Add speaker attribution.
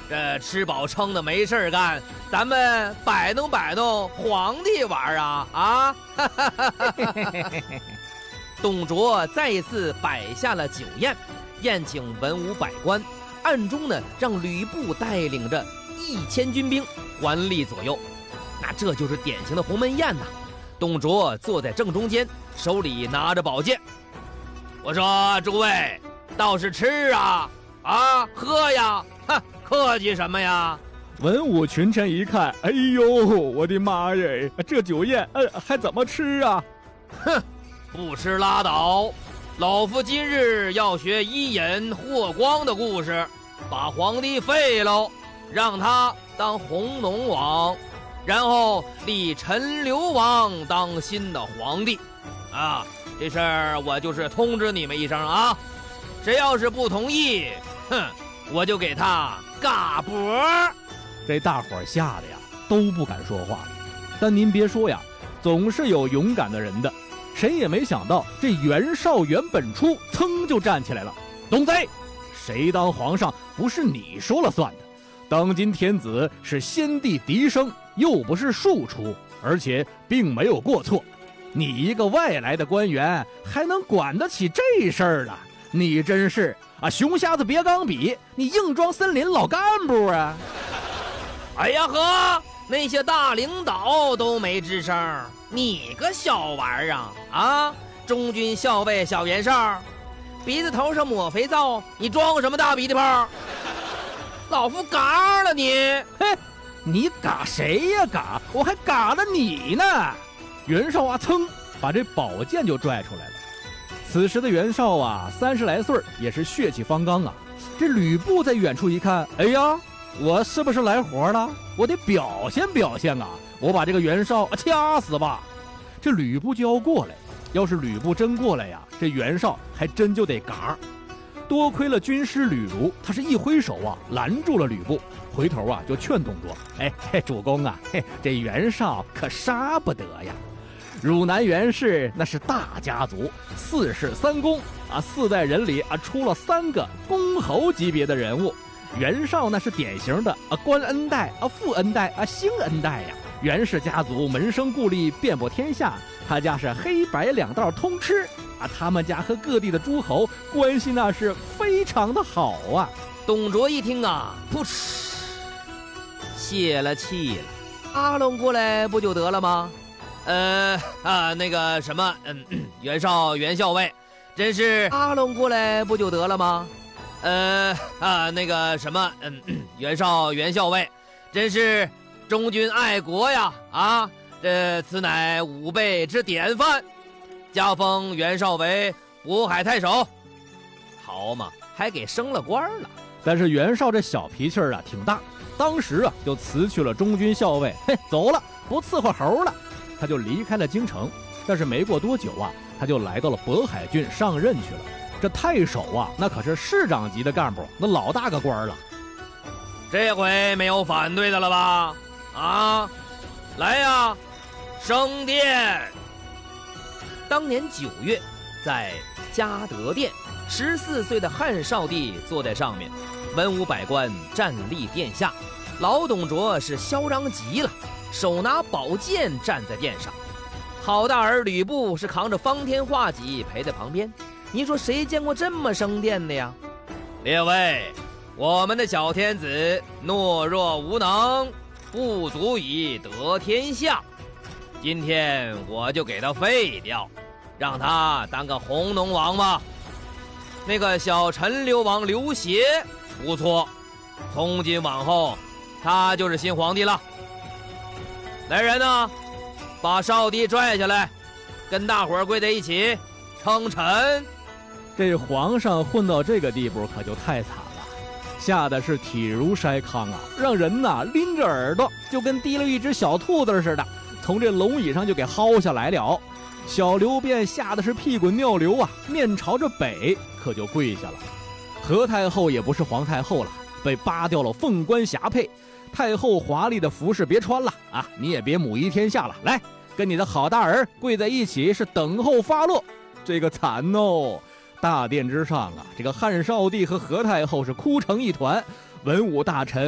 Speaker 1: 这吃饱撑的没事干，咱们摆弄摆弄皇帝玩啊！董卓再一次摆下了酒宴，宴请文武百官，暗中呢让吕布带领着1000军兵环立左右。那这就是典型的鸿门宴呐！董卓坐在正中间，手里拿着宝剑。我说诸位，倒是吃啊，喝呀，客气什么呀？
Speaker 2: 文武群臣一看，哎呦，我的妈呀，这酒宴，还怎么吃啊？
Speaker 1: 哼，不吃拉倒！老夫今日要学伊尹、霍光的故事，把皇帝废喽，让他当弘农王，然后立陈留王当新的皇帝。这事儿我就是通知你们一声啊，谁要是不同意，我就给他嘎脖。
Speaker 2: 这大伙吓得呀都不敢说话。但您别说呀，总是有勇敢的人的。谁也没想到，这袁绍袁本初噌就站起来了。董贼，谁当皇上不是你说了算的？当今天子是先帝嫡生，又不是庶出，而且并没有过错。你一个外来的官员还能管得起这事儿了？你真是熊瞎子别刚比，你硬装森林老干部啊！
Speaker 1: 哎呀呵，那些大领导都没吱声，你个小玩意儿中军校尉小袁绍，鼻子头上抹肥皂，你装什么大鼻涕泡？老夫嘎了你！
Speaker 2: 嘿，你嘎谁呀嘎？我还嘎了你呢！袁绍噌把这宝剑就拽出来了。此时的袁绍30来岁，也是血气方刚啊。这吕布在远处一看，哎呀，我是不是来活了？我得表现表现啊！我把这个袁绍掐死吧！这吕布就要过来，要是吕布真过来呀，这袁绍还真就得嘎。多亏了军师吕儒，他是一挥手拦住了吕布，回头就劝董卓，主公这袁绍可杀不得呀。汝南袁氏那是大家族，4世3公，4代人里出了3个公侯级别的人物。袁绍那是典型的官恩代富恩代兴恩代呀。袁氏家族门生故吏遍布天下，他家是黑白2道通吃他们家和各地的诸侯关系那是非常的好啊。
Speaker 1: 董卓一听噗嗤，泄了气了。阿龙过来不就得了吗？那个什么，袁绍袁校尉，真是阿龙过来不就得了吗？那个什么，袁绍袁校尉，真是忠君爱国呀！此乃吾辈之典范，加封袁绍为渤海太守。好嘛，还给升了官了。
Speaker 2: 但是袁绍这小脾气挺大，当时就辞去了中军校尉，走了，不伺候猴了。他就离开了京城，但是没过多久他就来到了渤海郡上任去了。这太守那可是市长级的干部，那老大个官了。
Speaker 1: 这回没有反对的了吧？来呀，升殿！当年9月，在嘉德殿，14岁的汉少帝坐在上面，文武百官站立殿下。老董卓是嚣张极了，手拿宝剑站在殿上。好大儿吕布是扛着方天画戟陪在旁边。你说谁见过这么升殿的呀？列位，我们的小天子懦弱无能，不足以得天下，今天我就给他废掉，让他当个弘农王吧。那个小陈留王刘协不错，从今往后他就是新皇帝了。来人呐，把少帝拽下来，跟大伙儿跪在一起称臣。
Speaker 2: 这皇上混到这个地步可就太惨了，吓得是体如筛糠让人拎着耳朵就跟提了一只小兔子似的，从这龙椅上就给薅下来了。小刘辩吓得是屁滚尿流面朝着北可就跪下了。何太后也不是皇太后了，被扒掉了凤冠霞帔，太后华丽的服饰别穿了你也别母仪天下了，来跟你的好大儿跪在一起是等候发落。这个惨哦！大殿之上这个汉少帝和何太后是哭成一团，文武大臣